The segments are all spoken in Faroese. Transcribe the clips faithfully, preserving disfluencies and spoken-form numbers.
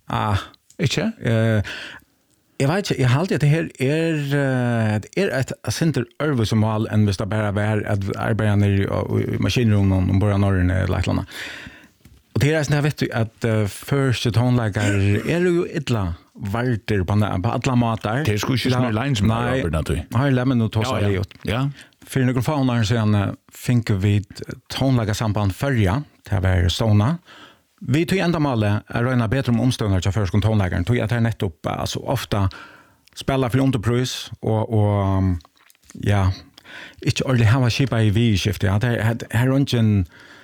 Ah, Ikke? eh jag vet inte, jag har alltid att det här är är ett center över som mål än hvis det bara var att arbeta ner i maskinrummen och bara norrn eller något. Och det är så jag vet ju att uh, första tonläggar är ju illa varter på, på alla matar. Det skulle inte små lines med Robert då. Har lämnat och tossa det ut. Ja. För några faunar sen fick vi tonlägga samband förja till var stona. Vi tog ända målet är rena bättre om omståndare till förskon tonläggaren. Tog att här nettopp alltså ofta spela för underpris och och um, ja, inte ordentligt ha skipa i vi-skifte. Ja, det här här runt en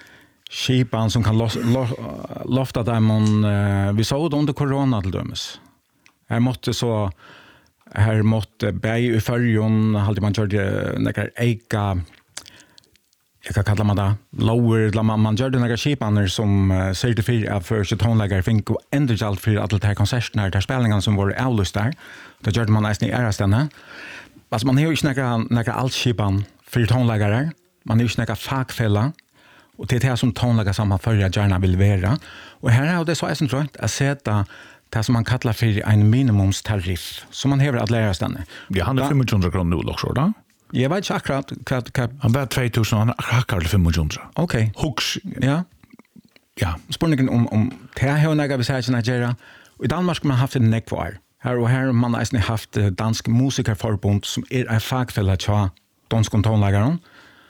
skipan som kan los, los, lofta dem on, uh, vi såg det under corona till dömes. Här måste så här måste bäj i färjon hade man körde några eka jag kan kalla man det lower man man gör det några skipaner som uh, certifierar för sitt tonläggare fick och ändå allt för att det här konserterna där spelningarna som var avlöst där. Då gjorde man nästan i ärastena. Alltså man har ju snacka några allt skipan för tonläggare. Man har ju snacka fackfälla. Och det är det som tonläggar samma förra gärna vill vara. Och här är det så är det tror att sätta det som man kallar för en minimumstariff som man häver att lära sig. Ja, han är femhundra kronor nu också då. Jag vet inte akkurat vad han var två tusen han hackar till femhundra. Okej. Hooks. Ja. Ja, spurningen om om det här några besägelser göra. Och i Danmark har man haft en neckvar. Här och här man har haft dansk musikerförbund som är en fackfälla till dansk tonläggare.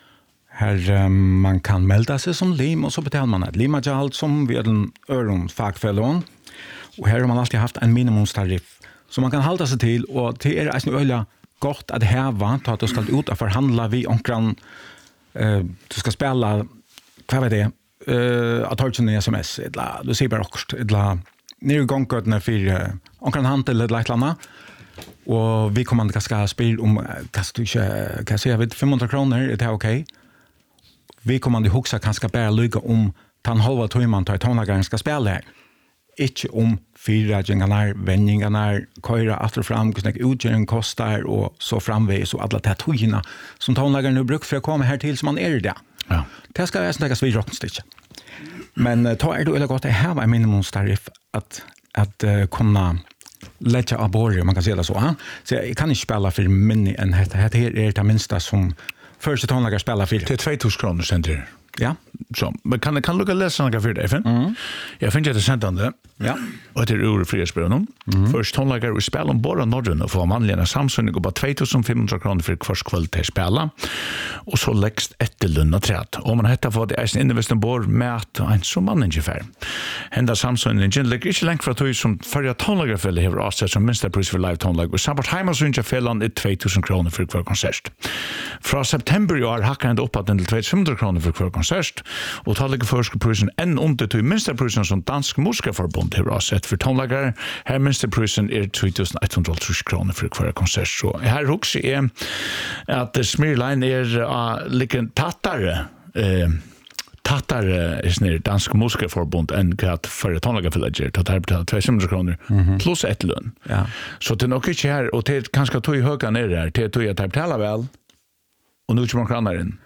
Här um, man kan melda sig som lim och så betalar man ett limajalt som vid en öron fackfällon. Och här har man alltid haft en minimumstariff som man kan hålla sig till och det är alltså öliga gott att häva så att du ska ut och förhandla vi omkring eh du ska spela vad vet det eh att ha en sms eller du ser bara också eller ner gångkötna för omkring handel eller ett annat. Och vi kommer att ska spela om kastar du kan säga vid femhundra kronor är det okej. Vi kommer att huxa kanske bara lyga om tan halva timman tar tonläggaren ska spela här. Inte om fyra jingarna, vändningarna, köra att fram, hur mycket utgöring kostar och så framvägs och alla de här togerna som tonläggaren nu brukar för att komma här till som man är det. Ja. Det ska jag snacka vid rockstick. Men ta är det eller gott att ha en minimumstariff att att uh, kunna lägga av bord, man kan säga det så. Ha? Så jag kan inte spela för minne än det här är det minsta som första tonläggare spelar för. Det är två tusen kronor center. Ja. Så, men kan kan lukka läsa några för det, F N? Mm. Jag finner det sentande. Ja. Och det är ur frispelaren. Mm. Först tonläggare vi spelar om bara Norden och får manliga Samsung och bara två tusen femhundra kronor för kvars kväll till spela. Och så lägst etterlunna träd. Och man heter för det är en investering bor mat och en som man ungefär. Hända Samsung engine ligger inte långt från att som förra tonläggare för det har avsett som minsta pris för live tonläggare. Och samt hemma så inte fällan är två tusen kronor för kvar konsert. Från september i år hackar det upp att den till två tusen femhundra kronor för kvar konsert. Och tar ligger förskapprisen än under till minsta prisen som dansk musikerförbund har sett för tonläggare. Här minsta prisen är två tusen etthundraåttio kronor för kvar konsert. Så här också är att Smirline är uh, lika tattare eh, tattare är snir dansk musikerförbund än att förra tonläggarförlägger att här betalar tvåhundra kronor mm-hmm. plus ett lön. Ja. Så det är nog inte här och det kanske tog i höga ner där till att tog att här betalar väl och nu kommer man kranar in.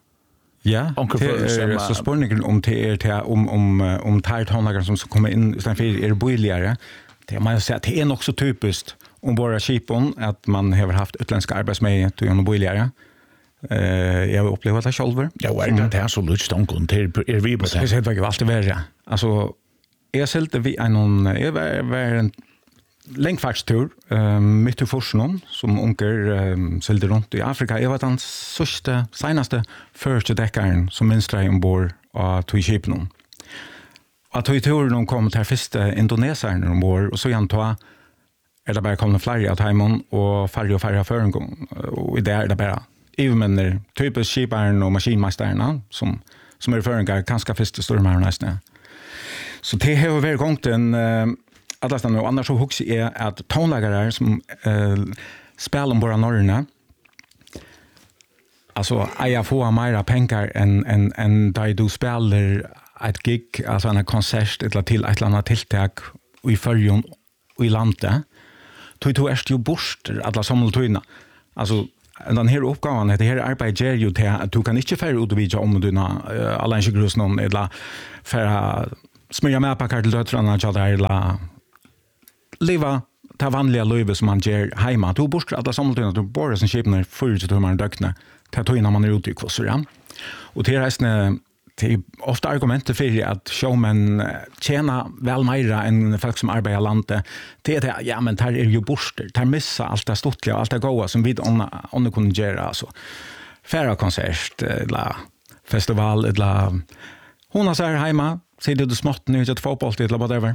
Ja, det är så spårningen om det är till om om om tar tonläggare som ska komma in utan för är billigare. Det man säger att det är också typiskt om bara skipon att man har haft utländska arbetsmedel till en billigare. Eh jag har upplevt det själv. Ja, vad är det här så lust om kon till är vi på det. Det är ju alltid värre. Alltså jag sälte vi en jag var en längdfärdstur eh mitt i Forsnon som onkel eh, sälte runt i Afrika. Jag var den första senaste första däckaren som minstrade ombord och tog skipen. Att tog turen kom till första indonesern ombord och så igen ta är det bara komna flyga till Haimon och färja och färja för en gång och i det är det bara även typiskt skiparen och maskinmästarna som som är förringar ganska första stormar nästan. Så det har varit gång den uh, alla stannar och annars så huxar är att tonläggare som uh, spelar om bara norrna alltså jag får mera pengar än än än där du spelar ett gig alltså en konsert eller till ett annat tilltag i förjon och i landet. Tog du erst ju bort alla samltyna. Alltså den här uppgåvan det här arbetet ger ju till att du kan inte färra ut och vidja om du uh, alla inte grus någon eller för smörja med packar till döttrarna eller leva det vanliga livet som man gör hemma. Du bor alla samtidigt, du bor som skipnar fyra till timmar dögnet. Det tar innan man är ute i kvossor, ja. Och det är det är ofta argumentet för att showmen tjänar väl mer än folk som arbetar i landet. Det är det, ja men här är ju borster. Här missar allt det stortliga, allt det goda som vi om det kunde göra. Alltså. Färra konsert, eller festival, eller hon har så här hemma, sitter du smått nu till fotboll, eller whatever.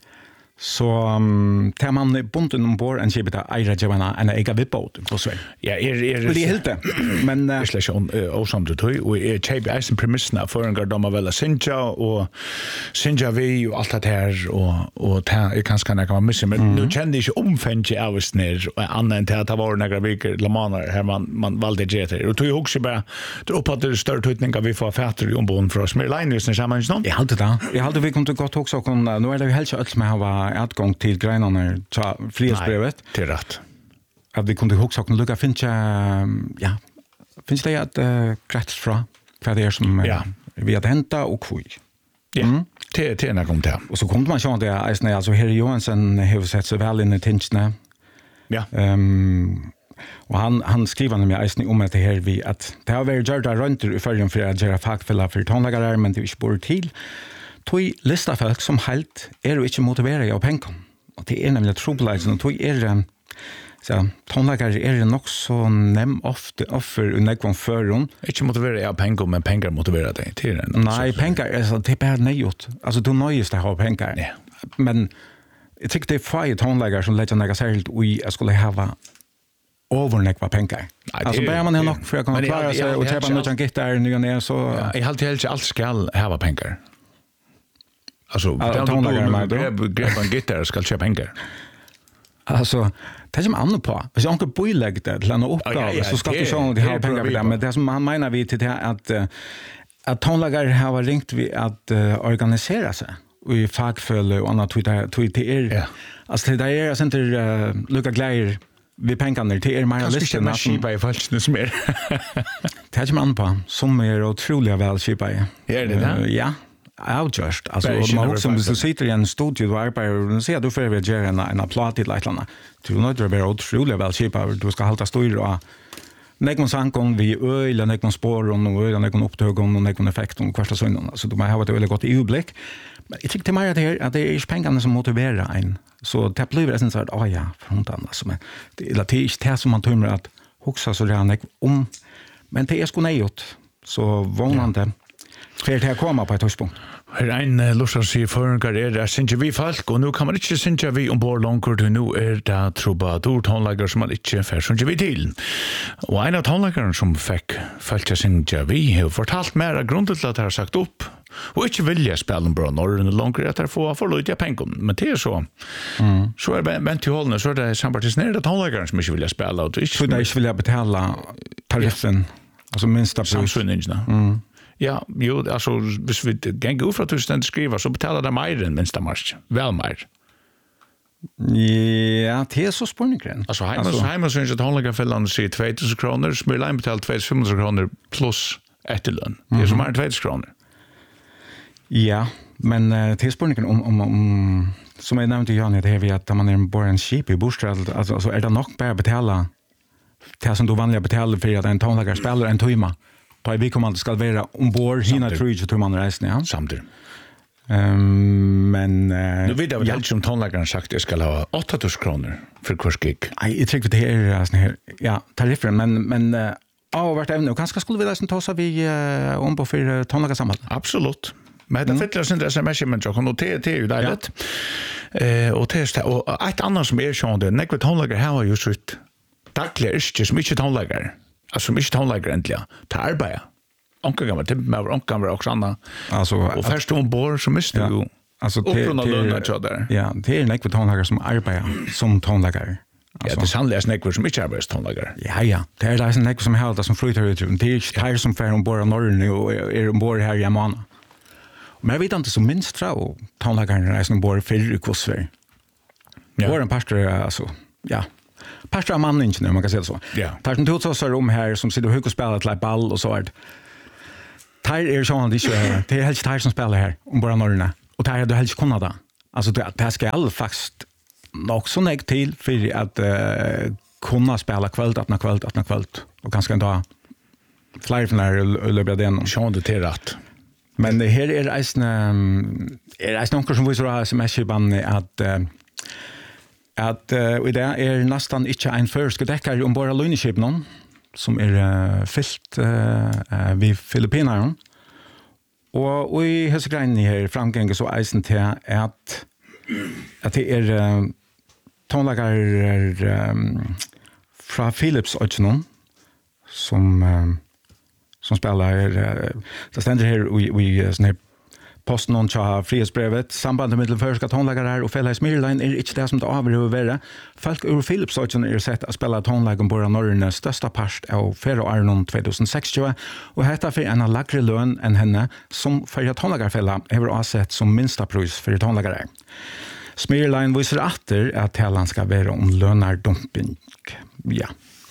Så um, tar man bunten ombord en kibit av eira djevana en ega vippåt på Sverige. Ja, er, er, det är helt det. Men uh, slash on osamtu tøy og er kjeip eisen premissna for en gardama vel a sinja og sinja vi og alt det her og, og ta er kanskje nekka man missa, men mm. nu kjenner jeg ikke omfengt av oss ned og annet enn til at det var nekka viker lamaner her man, man valgte gjeter. Og tog også bare det opp at det er større tøytning av vi får fatter i ombånd for oss. Men leinvisning sammen, ikke noe? Jeg halte det. Jeg halte vi kom til godt også, nå er det jo helst alt som jeg har utgång till greinarna ta frihetsbrevet. Det är rätt. Att vi kunde också kunna lucka finns ja finns det att uh, grätt fra för det är som ja. vi har hämta och kvui. Ja. Mm. Det det när kom det. Och så kom man sjön det är alltså Harry Johansson har sett så väl in i tinchna. Ja. Ehm um, och han han skriver nämligen isen om att det här vi att det har varit gjort runt i förrän för att göra fackfälla för tonlagare men det är inte bor till. Tog lista folk som helt är ju inte motiverade av pengar. Och det är nämligen trubbelsen och tog är så tonlagare är det nog så näm ofta offer och nekon förron. Inte motiverade av pengar men pengar motiverar dig till det. Nej, pengar är så det är bara nejot. Alltså du nöjes att ha pengar. Ja. Men jag tycker det är fire tonlagare som lägger några särskilt och jag skulle ha overnekva pengar. Alltså börjar man nog för att kunna klara sig och köpa något gitarr nu och ner så jag har helt allt ska ha pengar. Alltså uh, tonlagare grep en gitarr ska köpa pengar. Alltså det som annorlunda på. Hvis jag inte boilägg det till en uppgave så ska du se om det har pengar för det. Men det som man menar vi till det att att tonlagare har ringt vi att uh, organisera sig och i fackfölle och annat Twitter Twitter är ja. Alltså det är alltså inte uh, lucka glädjer vi pengarna till er mer listan att skipa i falskt mer. Det som man på som är otroligt väl skipa i. Är det det? Ja. Outjust. Alltså om man också så sitter i en studio och arbetar och ser du för att göra en en applaud till ett annat. Du nog det är otroligt väl skipa du ska hålla stor och nekon sankon vi öl och nekon spår och öl och nekon upptågon och nekon effekt och första söndagen. Så de har ett väldigt gott överblick. Men jag tycker till mig att det är att det är pengarna som motiverar en. Så det blir det sen så att åh ja, frontan alltså men det är latigt det som man tror att huxa så där om men det är sko nejot så vånande för det här komma på ett högspunkt. Her ein uh, lustar sig føringar er det sinja vi folk, og nu kan man ikke sinja vi ombord langer til nu er det troubadour tonlager som man ikke fer sinja vi til. Og ein av tonlageren som fikk følt sinja vi har fortalt mer av grunnen til at det har sagt opp, og ikke vilja spela om bra norrøn langer at det får for løyt av pengen. Men det er så. Mm. Så er det bent til holdene, så er det sampartisnere tonlageren som ikke vilja spela. Så det ikke vilja betala tariffen, altså minsta pris. Samsyningene. Mm. Ja, jo, alltså hvis vi gänger ut fra at du stendt skriver, så betalar det mer enn minsta mars. Vel mer. Ja, det är så spårningen. Alltså, heima, alltså, heima syns att håndläggarfällan säger två tusen kronor, Smyrlein betalar två tusen femhundra kronor plus efterlön. Det är mm-hmm. som är två tusen kronor. Ja, men uh, det är spårningen om, om, om, som jag nämnde Jan, det är vi att man är bara en skip i bostad, alltså, alltså är det nog bara betala det som du vanliga betalar för att en tonläggare spelar en timme. På vi kommer ska vara ombord hina tror jag tror man resten ja samtidigt. Ehm men uh, nu vet jag väl som tonläggaren sagt det ska ha åtta tusen kronor för kursgig. Nej, jag tycker det är sån här ja, tariffen men men uh, av vart även och kanske skulle vi nästan ta så vi uh, om på för tonläggarsamhälle. Absolut. Men det fyller sin S M S men jag kan notera det ju där lätt. Eh och testa och ett annat som är sjön det nekvat tonläggar har ju sitt dagliga är som inte tonläggar. Alltså mycket tonläggare äntligen. Ta arbete. Onka gamla tipp med onka var också andra. Alltså och först ombord så måste ja. du alltså det är ja, det är nekvat tonläggare som arbetar som tonläggare. Ja, det är sannolikt nekvat som inte arbetar tonläggare. Ja, ja. Det är det nekvat som helt som flyttar ut. Det är här som fär ombord av norrön och är ombord här i Amana. Men jag vet inte så minst fra tonläggaren är ombord för kursver. Ja. Vår en pastor alltså ja. Pastor Manning nu man kan säga så. Ja. Pastor tog så så rum här som sitter och spelar ett ball och så är det. Tar är så han det är det är helt tar som spelar här om bara norrna och tar det helt kunna då. Alltså det det ska all fast nog så nek till för att uh, kunna spela kväll, attna kväll, attna kväll och ganska ändå fler från här löper den. Sjön det till rätt. Men det här är eisen är eisen något som vi så har som S-banan att att uh, i det är nästan inte en förska däckare om bara lunchship någon som är uh, fyllt uh, vid Filippinerna. Och och i hela grejen här framgången så eisen till att att det är uh, tonläggare um, från Philips Ochnon som um, som spelar uh, det ständer här vi vi sån här posten on cha frihetsbrevet samband med förska tonläggare här och Fälla Smirline är inte det som det avgör vara folk ur Philips Ochnon är sett att spela tonläggare på Norrnes största part av Ferro Arnon tjugohundrasextio och detta för en lägre lön än henne som för tonläggarfälla har avsett som minsta pris för tonläggare. Smirline visar åter att talan ska vara om lönardumping. Ja.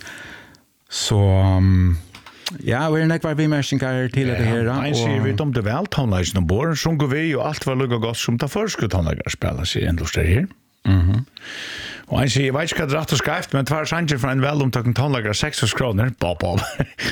Så um, ja, vi är nekvar vi märkningar till det här. Ja, en sier vi om det väl tonläggen ombord, som går vi och allt var lugga gott som tar förskut tonläggare spela sig ändå här. Mhm. Och en sier, jag vet inte vad det rätt och skrift, men tvär sanger för en välomtagen tonläggare sex kronor, bob, bob.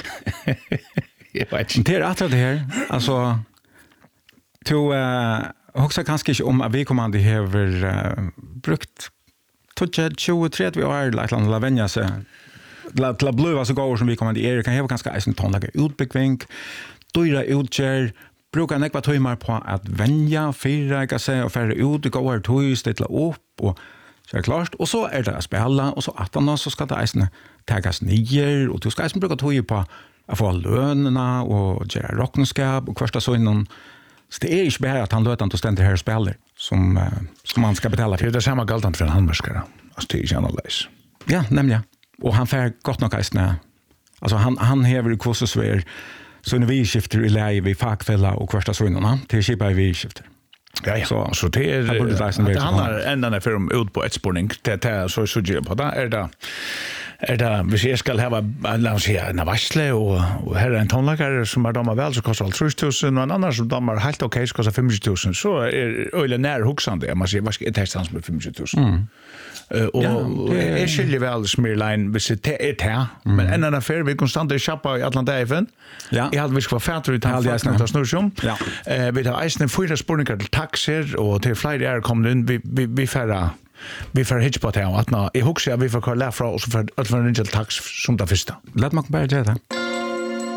Jag vet inte. Det är att det här, alltså, to, uh, också kanske inte om att vi kommande har uh, brukt tjugo trettio år eller ett eller vänja sig till att blöva så går som vi kommande är kan ha ganska eisen tonlägga utbyggning, dyra utgör, brukar nekva timmar på att vänja, fyra sig och färre ut, det går tog, ställa upp och så är det klart. Och så är det att spela och så att han så ska det eisen tagas nyer och du ska eisen bruka tog på att få lönerna och göra rocknskap och första så innan. Så det är inte bara att han löter inte ständigt här och spelar som, som man ska betala för. Det är det samma galtant för en handmärskare. Alltså det är inte annorledes. Ja, nämligen. Och han får gott nog eisen. Alltså han, han hever kurser så är så när vi skiftar i läge vid fackfälla och första så innan till kipa i vi skiftar. Ja, ja. Så, så det är det, det handlar ända för om ut på ett spårning. Det är så så på det är det är det vi ska ska ha en säga en varsle och och här är en tonläggare som är damer väl så kostar allt tre tusen och en annan som damer helt okej ska kosta fem tusen så är öle när huxande man säger vad ska det stans med fem tusen. Mm. Uh, och ja, det är skiljer väl Smirline vis det är det här men en annan affär vi konstant är shoppa i Atlantaven. Ja. Jag hade vi ska färd ut han fast att snurra. Ja. Eh vi har isen fyra spårningar till taxer och till flight air kommer in vi vi vi färra vi får hitch på det att när jag huxar vi får kolla från och så för att för en tax som det första. Låt mig bara göra det.